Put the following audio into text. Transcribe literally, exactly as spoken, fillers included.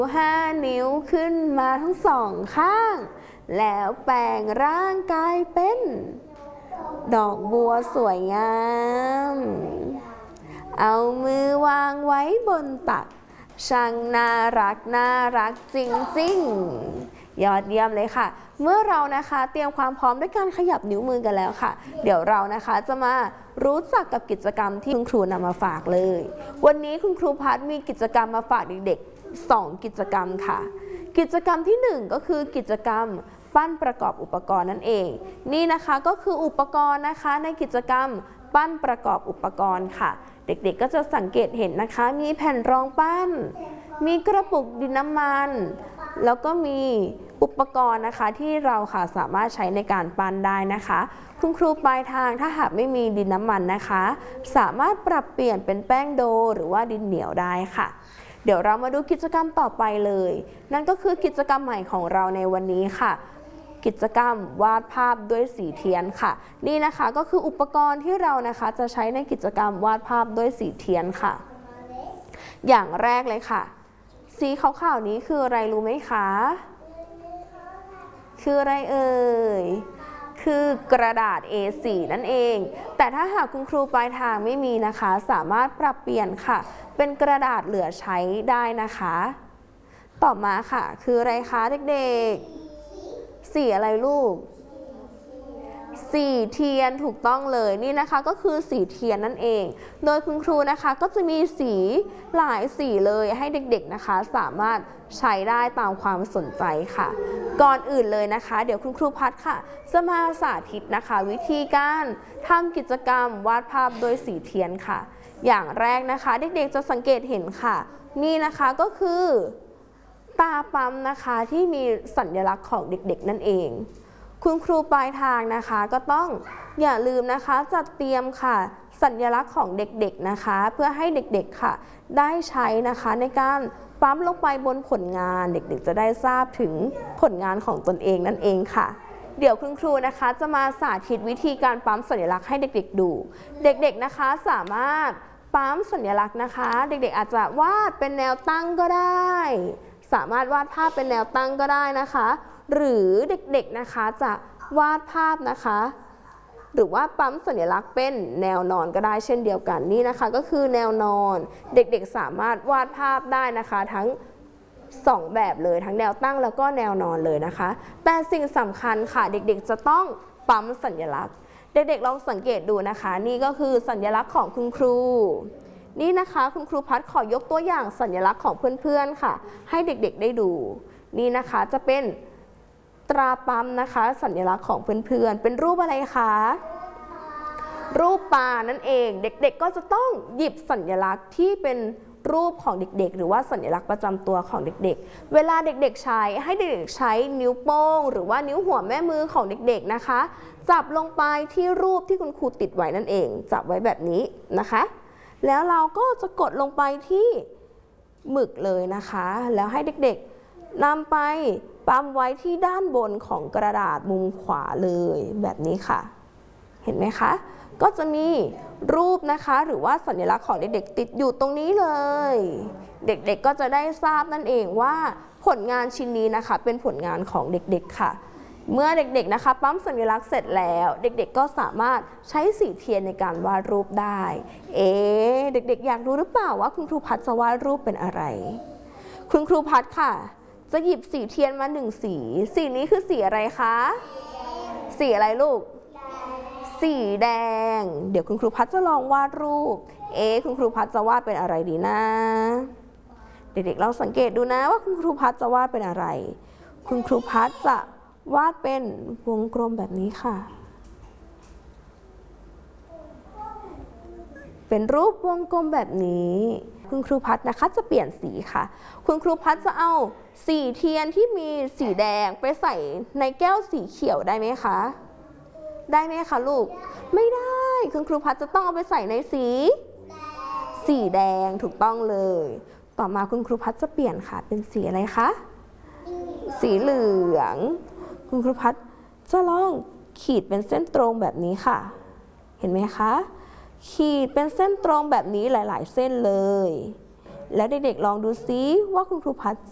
ห้านิ้วขึ้นมาทั้งสองข้างแล้วแปลงร่างกายเป็นดอกบัวสวยงามเอามือวางไว้บนตักช่างน่ารักน่ารักจริงๆยอดเยี่ยมเลยค่ะเมื่อเรานะคะเตรียมความพร้อมด้วยการขยับนิ้วมือกันแล้วค่ะเดี๋ยวเรานะคะจะมารู้จักกับกิจกรรมที่คุณครูนำมาฝากเลยวันนี้คุณครูพัฒน์มีกิจกรรมมาฝากเด็กๆสองกิจกรรมค่ะกิจกรรมที่หนึ่งก็คือกิจกรรมปั้นประกอบอุปกรณ์นั่นเองนี่นะคะก็คืออุปกรณ์นะคะในกิจกรรมปั้นประกอบอุปกรณ์ค่ะเด็กๆก็จะสังเกตเห็นนะคะมีแผ่นรองปั้นมีกระปุกดินน้ำมันแล้วก็มีอุปกรณ์นะคะที่เราค่ะสามารถใช้ในการปั้นได้นะคะคุณครูปลายทางถ้าหากไม่มีดินน้ำมันนะคะสามารถปรับเปลี่ยนเป็นแป้งโดหรือว่าดินเหนียวได้ค่ะเดี๋ยวเรามาดูกิจกรรมต่อไปเลยนั่นก็คือกิจกรรมใหม่ของเราในวันนี้ค่ะกิจกรรมวาดภาพด้วยสีเทียนค่ะนี่นะคะก็คืออุปกรณ์ที่เรานะคะจะใช้ในกิจกรรมวาดภาพด้วยสีเทียนค่ะอย่างแรกเลยค่ะสีขาวๆนี้คืออะไรรู้ไหมคะคืออะไรเอ่ยคือกระดาษ เอ โฟร์ นั่นเองแต่ถ้าหากคุณครูปลายทางไม่มีนะคะสามารถปรับเปลี่ยนค่ะเป็นกระดาษเหลือใช้ได้นะคะต่อมาค่ะคืออะไรคะเด็กๆสีอะไรลูกสีเทียนถูกต้องเลยนี่นะคะก็คือสีเทียนนั่นเองโดยคุณครูนะคะก็จะมีสีหลายสีเลยให้เด็กๆนะคะสามารถใช้ได้ตามความสนใจค่ะก่อนอื่นเลยนะคะเดี๋ยวคุณครูพัฒน์ค่ะจะมาสาธิตนะคะวิธีการทำกิจกรรมวาดภาพโดยสีเทียนค่ะอย่างแรกนะคะเด็กๆจะสังเกตเห็นค่ะนี่นะคะก็คือตาปั๊มนะคะที่มีสัญลักษณ์ของเด็กๆนั่นเองคุณครูปลายทางนะคะก็ต้องอย่าลืมนะคะจัดเตรียมค่ะสัญลักษณ์ของเด็กๆนะคะเพื่อให้เด็กๆค่ะได้ใช้นะคะในการปั๊มลงไปบนผลงานเด็กๆจะได้ทราบถึงผลงานของตนเองนั่นเองค่ะเดี๋ยวคุณครูนะคะจะมาสาธิตวิธีการปั๊มสัญลักษณ์ให้เด็กๆดูเด็กๆนะคะสามารถปั๊มสัญลักษณ์นะคะเด็กๆอาจจะวาดเป็นแนวตั้งก็ได้สามารถวาดภาพเป็นแนวตั้งก็ได้นะคะหรือเด็กๆนะคะจะวาดภาพนะคะหรือว่าปั๊มสัญลักษณ์เป็นแนวนอนก็ได้เช่นเดียวกันนี่นะคะก็คือแนวนอนเด็กๆสามารถวาดภาพได้นะคะทั้งสองแบบเลยทั้งแนวตั้งแล้วก็แนวนอนเลยนะคะแต่สิ่งสำคัญค่ะเด็กๆจะต้องปั๊มสัญลักษณ์เด็กๆลองสังเกตดูนะคะนี่ก็คือสัญลักษณ์ของคุณครูนี่นะคะคุณครูพัฒน์ขอยกตัวอย่างสัญลักษณ์ของเพื่อนๆค่ะให้เด็กๆได้ดูนี่นะคะจะเป็นตราปั๊มนะคะสัญลักษณ์ของเพื่อนๆเป็นรูปอะไรคะรูปปลานั่นเองเด็กๆก็จะต้องหยิบสัญลักษณ์ที่เป็นรูปของเด็กๆหรือว่าสัญลักษณ์ประจำตัวของเด็กๆเวลาเด็กๆใช้ให้เด็กๆใช้นิ้วโป้งหรือว่านิ้วหัวแม่มือของเด็กๆนะคะจับลงไปที่รูปที่คุณครูติดไว้นั่นเองจับไว้แบบนี้นะคะแล้วเราก็จะกดลงไปที่หมึกเลยนะคะแล้วให้เด็กๆนำไปปั๊มไว้ที่ด้านบนของกระดาษมุมขวาเลยแบบนี้ค่ะเห็นไหมคะก็จะมีรูปนะคะหรือว่าสัญลักษณ์ของเด็กๆติดอยู่ตรงนี้เลยเด็กๆก็จะได้ทราบนั่นเองว่าผลงานชิ้นนี้นะคะเป็นผลงานของเด็กๆค่ะเมื่อเด็กๆนะคะปั๊มสัญลักษณ์เสร็จแล้วเด็กๆก็สามารถใช้สีเทียนในการวาดรูปได้เอ๊ะเด็กๆอยากรู้หรือเปล่าว่าคุณครูพัฒน์จะวาดรูปเป็นอะไรคุณครูพัฒน์ค่ะจะหยิบสีเทียนมาหนึ่งสีสีนี้คือสีอะไรคะสีอะไรลูกสีแดงเดี๋ยวคุณครูพัฒน์จะลองวาดรูปเอ๊ะคุณครูพัฒน์จะวาดเป็นอะไรดีนะเด็กๆลองสังเกตดูนะว่าคุณครูพัฒน์จะวาดเป็นอะไรคุณครูพัฒน์จะวาดเป็นวงกลมแบบนี้ค่ะเป็นรูปวงกลมแบบนี้คุณครูพัฒน์นะคะจะเปลี่ยนสีค่ะคุณครูพัฒน์จะเอาสีเทียนที่มีสีแดงไปใส่ในแก้วสีเขียวได้ไหมคะได้ไหมคะลูกไม่ได้คุณครูพัฒน์จะต้องเอาไปใส่ในสีสีแดงถูกต้องเลยต่อมาคุณครูพัฒน์จะเปลี่ยนค่ะเป็นสีอะไรคะสีเหลืองคุณครูพัฒน์จะลองขีดเป็นเส้นตรงแบบนี้ค่ะเห็นไหมคะขีดเป็นเส้นตรงแบบนี้หลายๆเส้นเลยแล้วเด็กๆลองดูซิว่าคุณครูพัฒน์